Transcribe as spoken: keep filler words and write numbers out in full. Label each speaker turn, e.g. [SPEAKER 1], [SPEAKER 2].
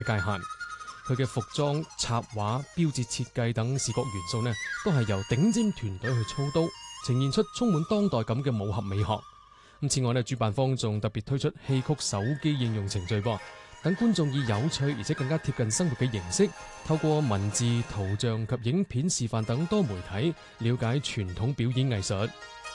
[SPEAKER 1] 界限。佢嘅服裝、插畫、標誌設計等視覺元素呢，都係由頂尖團隊去操刀，呈現出充滿當代感嘅武俠美學。咁此外呢，主辦方仲特別推出戲曲手機應用程序噃，等觀眾以有趣而且更加貼近生活嘅形式，透過文字、圖像及影片示範等多媒體，了解傳統表演藝術。